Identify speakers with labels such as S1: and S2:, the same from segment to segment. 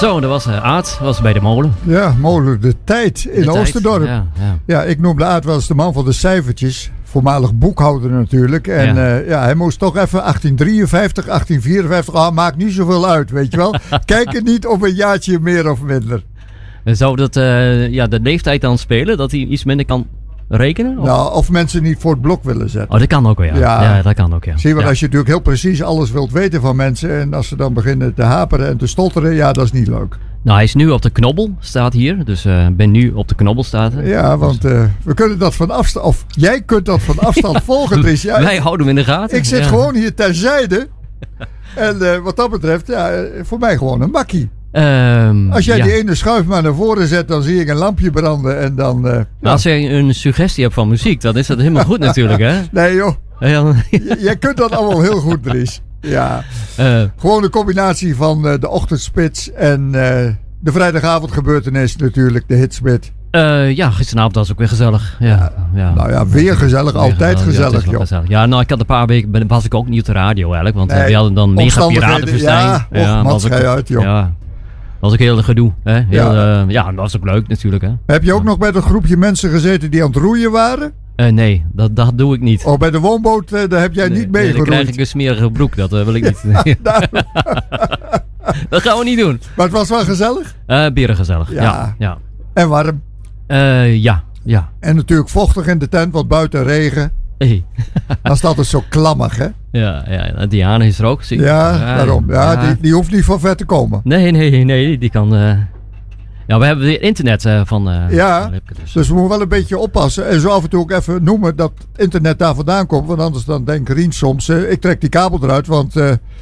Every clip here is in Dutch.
S1: Zo, dat was Aad, was bij de molen.
S2: Ja, molen de tijd in Oosterdorp. Ja, ik noemde Aad wel eens de man van de cijfertjes. Voormalig boekhouder natuurlijk. En hij moest toch even 1853, 1854. Maakt niet zoveel uit, weet je wel. Kijk er niet op een jaartje meer of minder.
S1: Zou dat de leeftijd dan spelen? Dat hij iets minder kan rekenen? Of?
S2: Nou, of mensen niet voor het blok willen zetten.
S1: Oh, dat kan ook wel, ja, dat kan ook, ja.
S2: Zie je wel, als je natuurlijk heel precies alles wilt weten van mensen. En als ze dan beginnen te haperen en te stotteren. Ja, dat is niet leuk.
S1: Nou, hij is nu op de knobbel, staat hier. Dus ben nu op de knobbel staat.
S2: Ja, want we kunnen dat van afstand. Of jij kunt dat van afstand volgen, Dries.
S1: Wij houden hem in de gaten.
S2: Ik zit gewoon hier terzijde. En wat dat betreft, voor mij gewoon een makkie. Als jij die ene schuif maar naar voren zet, dan zie ik een lampje branden en dan...
S1: Als je een suggestie hebt van muziek, dan is dat helemaal goed natuurlijk, hè?
S2: Nee joh, jij kunt dat allemaal heel goed, Dries. Ja, gewoon een combinatie van de ochtendspits en de vrijdagavondgebeurtenis natuurlijk, de hitspit.
S1: Gisteravond was ook weer gezellig. Ja.
S2: Nou ja, weer gezellig, altijd gezellig, joh.
S1: Gezellig. Ja, nou, ik had een paar weken, was ik ook niet op de radio eigenlijk, want we hadden dan mega piratenfestijn.
S2: Was ik uit, joh.
S1: Ja. Dat was ook heel gedoe. Hè? Dat was ook leuk natuurlijk. Hè?
S2: Heb je ook nog bij een groepje mensen gezeten die aan het roeien waren?
S1: Nee, dat doe ik niet.
S2: Oh, bij de woonboot, daar heb jij niet mee geroeid?
S1: Dan krijg ik een smerige broek, dat wil ik niet. Dat gaan we niet doen.
S2: Maar het was wel gezellig?
S1: Berengezellig, ja.
S2: En warm?
S1: Ja.
S2: En natuurlijk vochtig in de tent, want buiten regen.
S1: Hey.
S2: Dan staat het zo klammig, hè?
S1: Ja, Diana is er ook.
S2: Daarom. Die hoeft niet van ver te komen.
S1: Nee, die kan... we hebben weer internet van...
S2: dus we moeten wel een beetje oppassen. En zo af en toe ook even noemen dat internet daar vandaan komt. Want anders dan denkt Rien soms... ik trek die kabel eruit, want...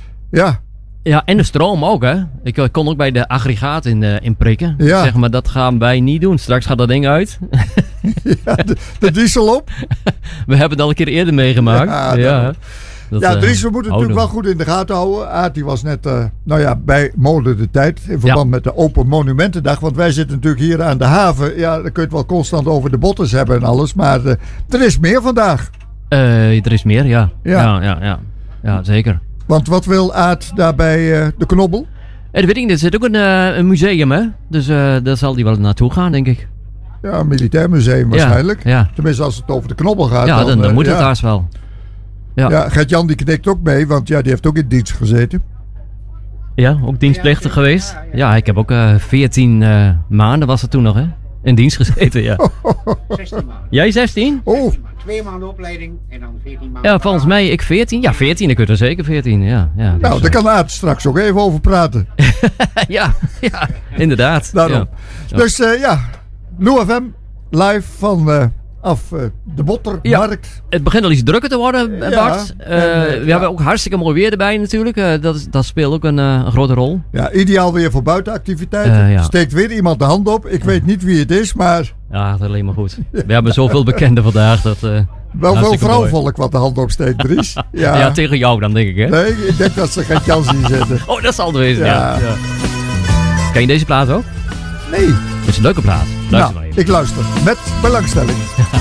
S1: Ja, en de stroom ook, hè. Ik kon ook bij de aggregaat in prikken.
S2: Ja.
S1: Zeg maar, dat gaan wij niet doen. Straks gaat dat ding uit.
S2: Ja, de diesel op.
S1: We hebben het al een keer eerder meegemaakt.
S2: Dries, we moeten natuurlijk wel goed in de gaten houden. Aad, die was net bij Molen de Tijd. In verband met de Open Monumentendag. Want wij zitten natuurlijk hier aan de haven. Ja, dan kun je het wel constant over de botters hebben en alles. Maar er is meer vandaag.
S1: Er is meer, ja. Ja, zeker.
S2: Want wat wil Aad daar bij de knobbel?
S1: Dat weet ik niet. Er zit ook een museum, hè. Dus daar zal hij wel naartoe gaan, denk ik.
S2: Ja, een militair museum waarschijnlijk.
S1: Ja.
S2: Tenminste, als het over de knobbel gaat.
S1: Ja, dan moet het haast wel.
S2: Ja, Gert-Jan die knikt ook mee, want die heeft ook in dienst gezeten.
S1: Ja, ook dienstplichtig geweest. Ja, ik heb ook 14 maanden was het toen nog, hè. In dienst gezeten, ja.
S3: 16 maanden.
S1: Jij 16?
S2: Oh.
S3: 2 maanden opleiding en dan 14 maanden.
S1: Ja, volgens mij ik 14. Ja, 14, dan kun je er zeker 14, ja.
S2: Nou, daar kan Aad straks ook even over praten.
S1: ja, inderdaad.
S2: Daarom.
S1: Ja.
S2: Dus Lou FM, live van... de Bottermarkt.
S1: Het begint al iets drukker te worden, Bart. We hebben ook hartstikke mooi weer erbij natuurlijk. Dat speelt ook een grote rol.
S2: Ja, ideaal weer voor buitenactiviteiten. Steekt weer iemand de hand op. Ik weet niet wie het is, maar...
S1: Ja, dat is alleen maar goed. We hebben zoveel bekenden vandaag.
S2: Wel veel vrouwvolk wat de hand opsteekt, Dries.
S1: Ja, tegen jou dan, denk ik, hè?
S2: Nee, ik denk dat ze geen kans zien zitten.
S1: Oh, dat zal het wezen, ja. Ken je deze plaat ook?
S2: Nee.
S1: Het is een leuke plaat. Luister maar even.
S2: Ik luister met belangstelling.